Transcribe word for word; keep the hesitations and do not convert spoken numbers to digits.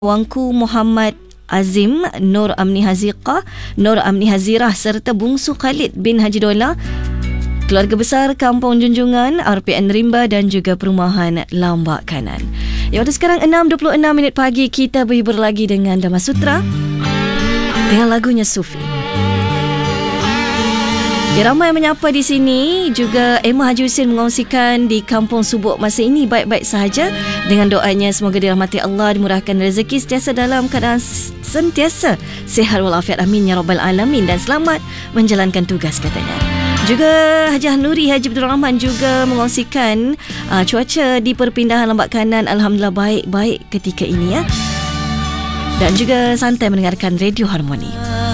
Wangku Muhammad Azim, Nur Amni Haziqah, Nur Amni Hazirah serta bungsu Khalid bin Haji Dola, keluarga besar Kampung Junjungan, R P N Rimba dan juga Perumahan Lambak Kanan. Ya, waktu sekarang enam dua puluh enam minit pagi, kita berhibur lagi dengan Dhamma Sutra dengan lagunya Sufi. Ya, ramai menyapa di sini. Juga Emma Haji Husin mengongsikan di Kampung Subuk masa ini baik-baik sahaja. Dengan doanya semoga dirahmati Allah, dimurahkan rezeki, sentiasa dalam keadaan sentiasa sihat walafiat. Amin ya rabbal alamin, dan selamat menjalankan tugas katanya. Juga Haji Nuri Haji Abdul Rahman juga mengongsikan uh, cuaca di perpindahan Lambak Kanan alhamdulillah baik-baik ketika ini ya. Dan juga santai mendengarkan Radio Harmoni.